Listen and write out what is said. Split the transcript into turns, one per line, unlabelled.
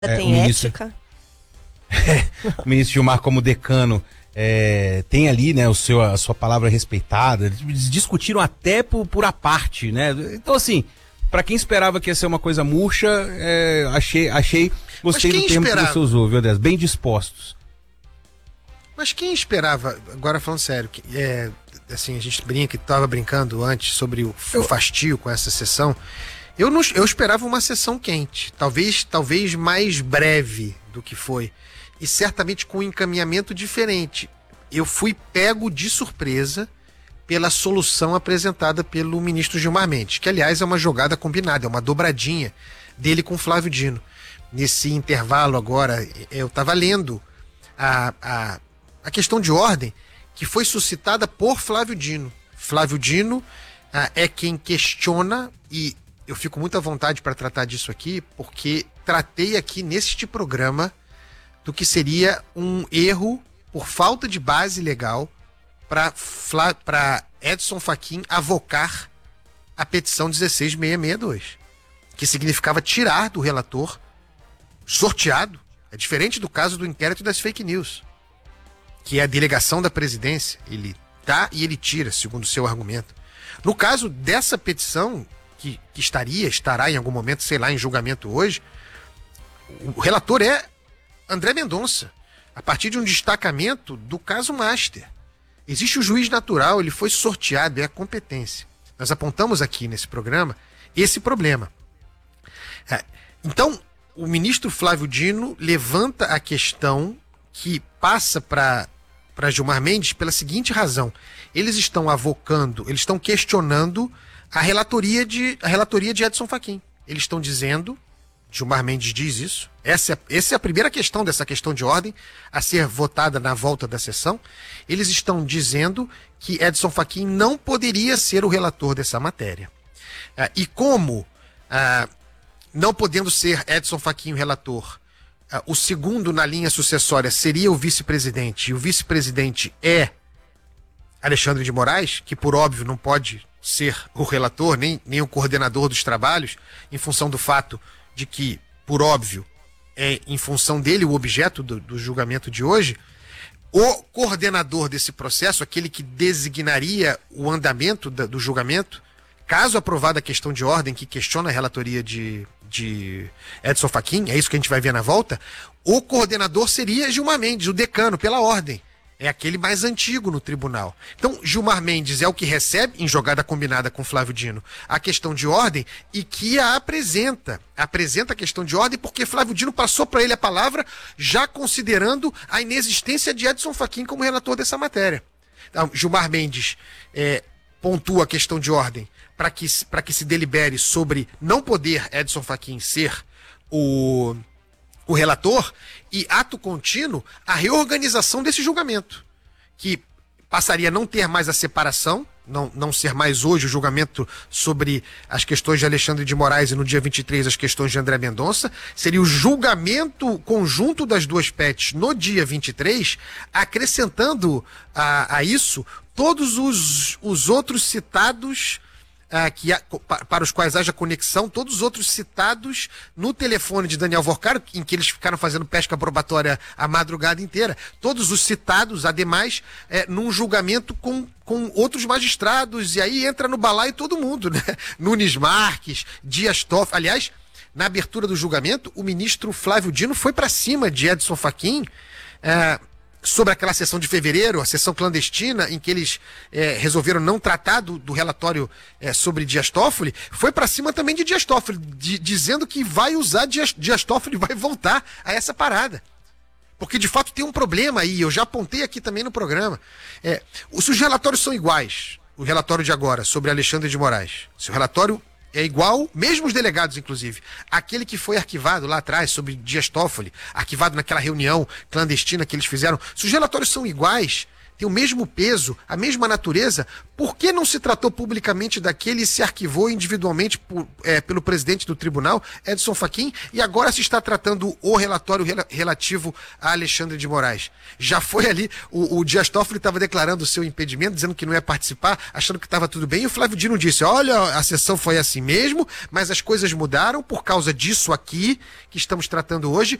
Tem ética. O ministro Gilmar, como decano, tem ali, né, a sua palavra respeitada. Eles discutiram até por a parte, né? Então, assim, para quem esperava que ia ser uma coisa murcha, gostei do termo que você usou, viu, Andrés? Bem dispostos.
Mas quem esperava, agora falando sério, assim, a gente estava brincando antes sobre o fastio com essa sessão. Eu esperava uma sessão quente, talvez mais breve do que foi, e certamente com um encaminhamento diferente. Eu fui pego de surpresa pela solução apresentada pelo ministro Gilmar Mendes, que aliás é uma jogada combinada, é uma dobradinha dele com Flávio Dino. Nesse intervalo agora, eu estava lendo a questão de ordem que foi suscitada por Flávio Dino. Flávio Dino é quem questiona, e eu fico muito à vontade para tratar disso aqui, porque tratei aqui neste programa do que seria um erro por falta de base legal para Edson Fachin avocar a petição 16662, que significava tirar do relator sorteado. É diferente do caso do inquérito das fake news, que é a delegação da presidência. Ele dá e ele tira, segundo o seu argumento. No caso dessa petição, que estará em algum momento, sei lá, em julgamento hoje, o relator é André Mendonça, a partir de um destacamento do caso Master. Existe o juiz natural, ele foi sorteado, é a competência. Nós apontamos aqui nesse programa esse problema. Então, o ministro Flávio Dino levanta a questão que passa para Gilmar Mendes pela seguinte razão: eles estão questionando a relatoria de Edson Fachin. Eles estão dizendo, Gilmar Mendes diz isso, essa é a primeira questão dessa questão de ordem a ser votada na volta da sessão. Eles estão dizendo que Edson Fachin não poderia ser o relator dessa matéria. E como, não podendo ser Edson Fachin o relator, o segundo na linha sucessória seria o vice-presidente, e o vice-presidente é Alexandre de Moraes, que por óbvio não pode ser o relator, nem o coordenador dos trabalhos, em função do fato de que, por óbvio, é em função dele o objeto do julgamento de hoje. O coordenador desse processo, aquele que designaria o andamento do julgamento, caso aprovada a questão de ordem que questiona a relatoria de Edson Fachin, é isso que a gente vai ver na volta, o coordenador seria Gilmar Mendes, o decano, pela ordem. É aquele mais antigo no tribunal. Então, Gilmar Mendes é o que recebe, em jogada combinada com Flávio Dino, a questão de ordem, e que a apresenta a questão de ordem, porque Flávio Dino passou para ele a palavra, já considerando a inexistência de Edson Fachin como relator dessa matéria. Então, Gilmar Mendes pontua a questão de ordem para que se delibere sobre não poder Edson Fachin ser o relator, e ato contínuo a reorganização desse julgamento, que passaria a não ter mais a separação, não ser mais hoje o julgamento sobre as questões de Alexandre de Moraes e no dia 23 as questões de André Mendonça. Seria o julgamento conjunto das duas PETs no dia 23, acrescentando a isso todos os outros citados para os quais haja conexão, todos os outros citados no telefone de Daniel Vorcaro, em que eles ficaram fazendo pesca probatória a madrugada inteira, todos os citados, ademais, num julgamento com outros magistrados, e aí entra no balaio todo mundo, né? Nunes Marques, Dias Toffoli. Aliás, na abertura do julgamento, o ministro Flávio Dino foi para cima de Edson Fachin, sobre aquela sessão de fevereiro, a sessão clandestina, em que eles resolveram não tratar do relatório sobre Dias Toffoli. Foi para cima também de Dias Toffoli, dizendo que vai usar Dias Toffoli, vai voltar a essa parada. Porque de fato tem um problema aí, eu já apontei aqui também no programa. Se os relatórios são iguais, o relatório de agora sobre Alexandre de Moraes, se o relatório é igual, mesmo os delegados, inclusive, aquele que foi arquivado lá atrás sobre Dias Toffoli, arquivado naquela reunião clandestina que eles fizeram, se os relatórios são iguais, tem o mesmo peso, a mesma natureza, por que não se tratou publicamente daquele e se arquivou individualmente pelo presidente do tribunal, Edson Fachin, e agora se está tratando o relatório relativo a Alexandre de Moraes? Já foi ali, o Dias Toffoli estava declarando o seu impedimento, dizendo que não ia participar, achando que estava tudo bem, e o Flávio Dino disse, olha, a sessão foi assim mesmo, mas as coisas mudaram por causa disso aqui, que estamos tratando hoje,